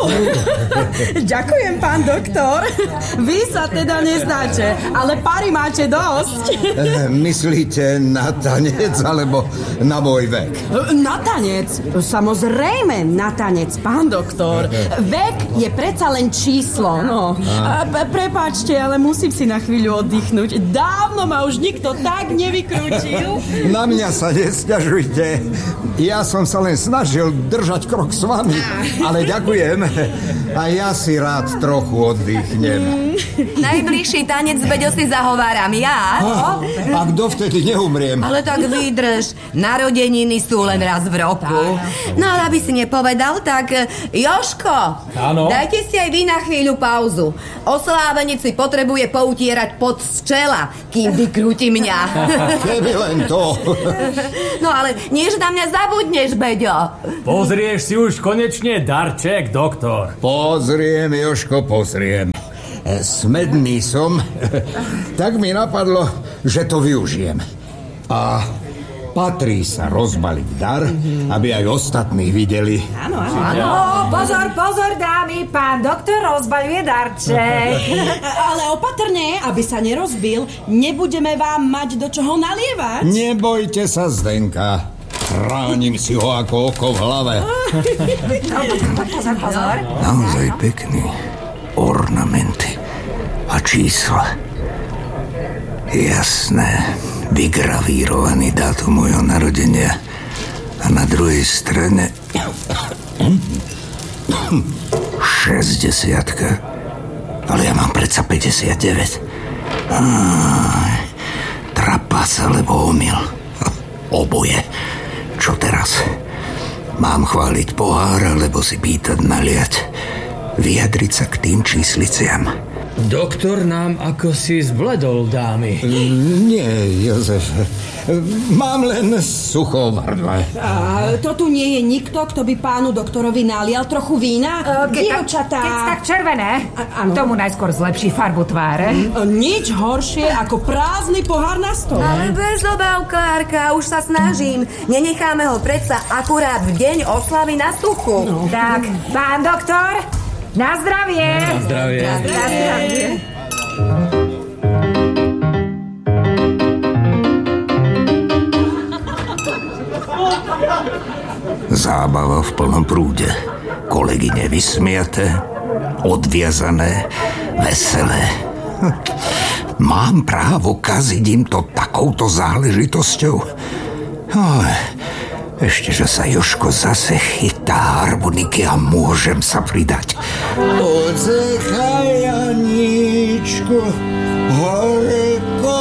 Ďakujem, pán doktor. Vy sa teda nezdáte, ale pary máte dosť. Myslíte na tanec, alebo na môj vek? Na tanec? Samozrejme na tanec, pán doktor. Vek je predsa len číslo, no. Prepáčte, ale musím si na chvíľu oddychnúť. Dávno ma už nikto tak nevykrútil. Na mňa sa nesťažujte. Ja som sa len snažil držať krok s vami. Ale ďakujem. A ja si rád trochu oddychnem. Najbližší tanec, Beďo, si zahováram ja. A kto vtedy neumriem? Ale tak vydrž. Narodeniny sú len raz v roku. No ale aby si nepovedal, tak Jožko, dajte si aj vy na chvíľu pauzu. Oslávenec si potrebuje poutierať pod z čela, kým vykrúti mňa. Keby len to. No ale nie, že na mňa zabudneš, Beďo. Pozrieš si už konečne darček, doktor. Pozriem, Jožko, pozriem. Smedný som, tak mi napadlo, že to využijem. A patrí sa rozbaliť dar, aby aj ostatní videli. Áno. Pozor, dámy, pán doktor rozbaľuje darček. Ale opatrne, aby sa nerozbil, nebudeme vám mať do čoho nalievať. Nebojte sa, Zdenka. Chránim si ho ako oko v hlave. Pozor. Naozaj pekný. Ornamenty a čísla. Jasné. Vygravírovaný dátum môjho narodenia. A na druhej strane 60-ka. Ale ja mám predsa 59. Trapas alebo omyl. Oboje. Čo teraz? Mám chváliť pohár, alebo si pýtať naliať? Vyjadriť sa k tým čísliciam? Doktor nám ako si zbledol, dámy. Nie, Jozef. Mám len sucho v hrdle. To tu nie je nikto, kto by pánu doktorovi nalial trochu vína? Dievčatá. Keď tak červené, tomu najskôr zlepší farbu tváre. Nič horšie ako prázdny pohár na stole. Ale bez obav, Klárka, už sa snažím. Nenecháme ho predsa akurát v deň oslavy na suchu. Tak, pán doktor, na zdravie. Na zdravie. Na zdravie. Zábava v plnom prúde. Kolegyne vysmiate, odviazané, veselé. Mám právo kaziť im to takouto záležitosťou? Ešte, že sa Jožko zase chytá harmoniky a môžem sa pridať. Odzechaj, Janíčku, hore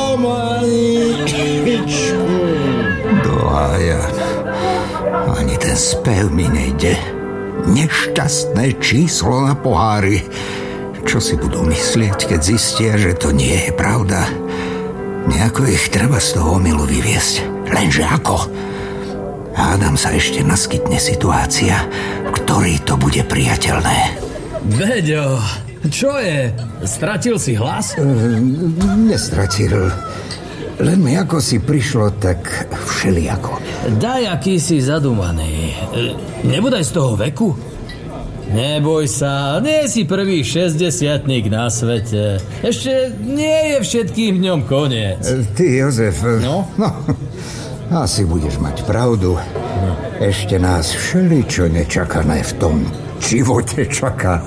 komaničku. Do hája. Ani ten spev mi nejde. Nešťastné číslo na pohári. Čo si budú myslieť, keď zistia, že to nie je pravda? Nejako ich treba z toho omylu vyviesť. Lenže ako? Hádam sa ešte naskytne situácia, v ktorej to bude priateľné. Beďo, čo je? Stratil si hlas? Nestratil. Len mi ako si prišlo tak všelijako. Daj, aký si zadumaný. Nebudaj z toho veku? Neboj sa, nie si prvý 60-tník na svete. Ešte nie je všetkým dňom koniec. Ty, Jozef, No, asi budeš mať pravdu. Ešte nás všeličo nečakané v tom živote čaká.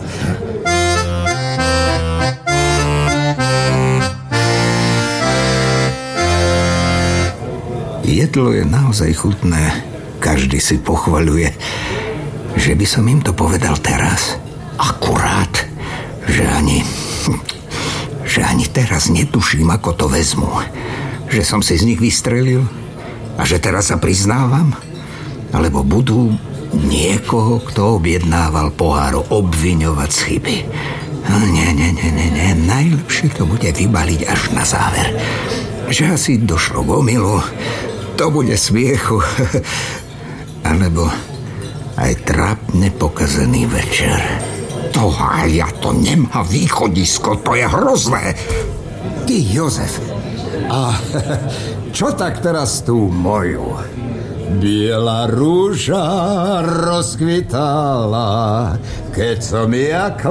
Jedlo je naozaj chutné. Každý si pochvaľuje. Že by som im to povedal teraz. Akurát, že ani teraz netuším, ako to vezmu. Že som si z nich vystrelil a že teraz sa priznávam. Alebo budú niekoho, kto objednával pohár, obviňovať z chyby. Nie. Najlepšie to bude vybaliť až na záver. Že asi došlo k omylu. To bude smiechu. Alebo aj trápne pokazený večer. To nemá východisko, to je hrozné. Ty, Jozef, a čo tak teraz tú moju? Biela rúža rozkvitala, keď som ja